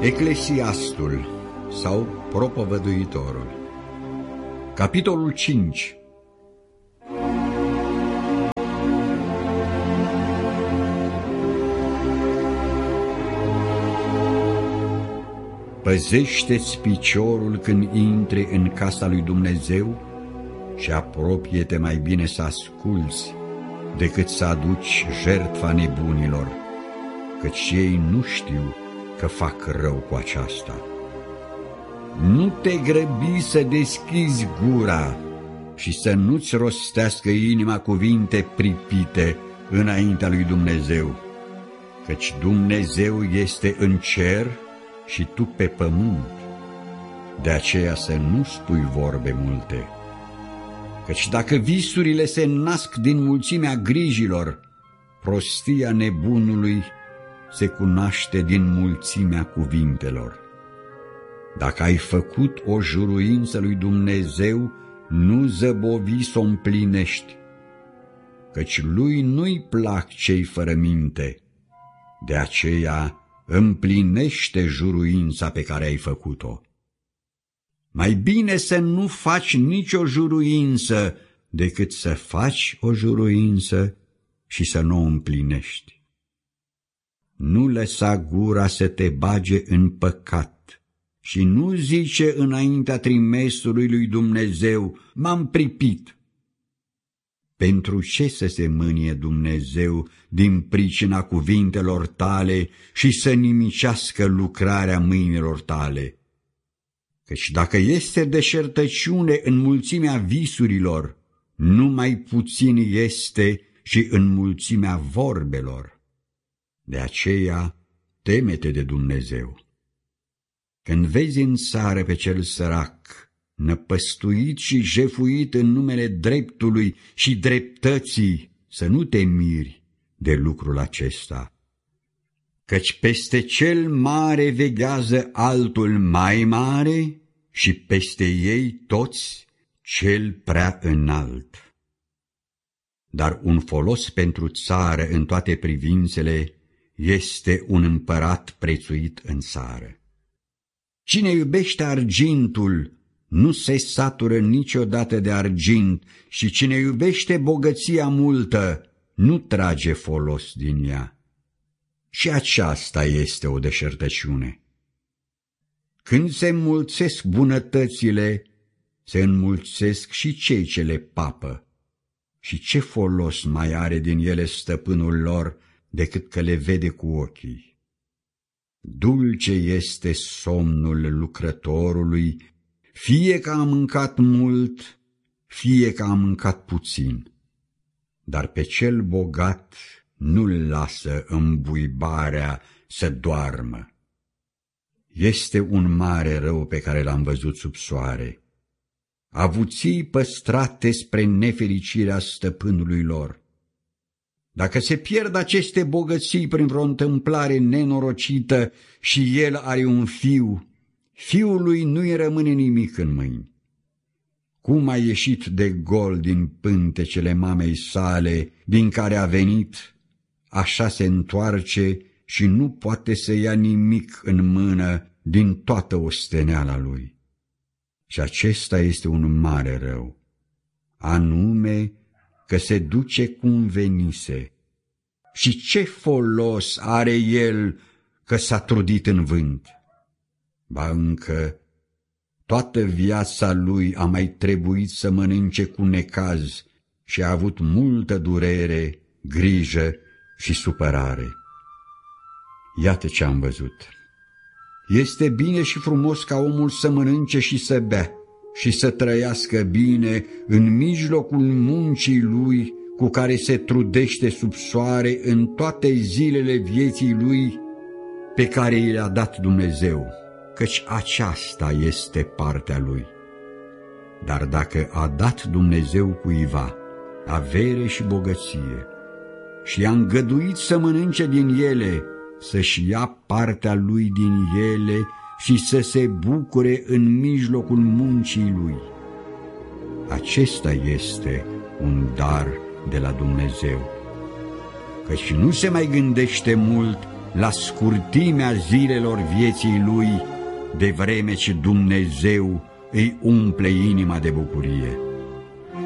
Eclesiastul sau Propovăduitorul. Capitolul 5. Păzește-ți piciorul când intri în casa lui Dumnezeu și apropie-te mai bine să asculți decât să aduci jertfa nebunilor, căci ei nu știu că fac rău cu aceasta. Nu te grăbi să deschizi gura și să nu-ți rostească inima cuvinte pripite înaintea lui Dumnezeu, căci Dumnezeu este în cer și tu pe pământ. De aceea să nu spui vorbe multe, căci dacă visurile se nasc din mulțimea grijilor, prostia nebunului se cunoaște din mulțimea cuvintelor. Dacă ai făcut o juruință lui Dumnezeu, nu zăbovi să o împlinești, căci lui nu-i plac cei fără minte. De aceea împlinește juruința pe care ai făcut-o. Mai bine să nu faci nicio juruință decât să faci o juruință și să nu o împlinești. Nu lăsa gura să te bage în păcat și nu zice înaintea trimestrului lui Dumnezeu, m-am pripit. Pentru ce să se mânie Dumnezeu din pricina cuvintelor tale și să nimicească lucrarea mâinilor tale? Căci dacă este deșertăciune în mulțimea visurilor, numai puțin este și în mulțimea vorbelor. De aceea, teme-te de Dumnezeu. Când vezi în țară pe cel sărac, năpăstuit și jefuit în numele dreptului și dreptății, să nu te miri de lucrul acesta. Căci peste cel mare veghează altul mai mare și peste ei toți cel prea înalt. Dar un folos pentru țară în toate privințele este un împărat prețuit în țară. Cine iubește argintul nu se satură niciodată de argint și cine iubește bogăția multă nu trage folos din ea. Și aceasta este o deșertăciune. Când se înmulțesc bunătățile, se înmulțesc și cei ce le papă. Și ce folos mai are din ele stăpânul lor decât că le vede cu ochii? Dulce este somnul lucrătorului, fie că a mâncat mult, fie că a mâncat puțin, dar pe cel bogat nu-l lasă îmbuibarea să doarmă. Este un mare rău pe care l-am văzut sub soare, avuții păstrate spre nefericirea stăpânului lor. Dacă se pierd aceste bogății prin vreo întâmplare nenorocită și el are un fiu, fiului nu-i rămâne nimic în mâini. Cum a ieșit de gol din pântecele mamei sale, din care a venit, așa se întoarce și nu poate să ia nimic în mână din toată osteneala lui. Și acesta este un mare rău, anume că se duce cum venise. Și ce folos are el că s-a trudit în vânt? Ba încă, toată viața lui a mai trebuit să mănânce cu necaz și a avut multă durere, grijă și supărare. Iată ce am văzut. Este bine și frumos ca omul să mănânce și să bea și să trăiască bine în mijlocul muncii lui cu care se trudește sub soare în toate zilele vieții lui pe care i le-a dat Dumnezeu, căci aceasta este partea lui. Dar dacă a dat Dumnezeu cuiva avere și bogăție și i-a îngăduit să mănânce din ele, să-și ia partea lui din ele și să se bucure în mijlocul muncii lui. Acesta este un dar de la Dumnezeu, căci nu se mai gândește mult la scurtimea zilelor vieții lui, de vreme ce Dumnezeu îi umple inima de bucurie.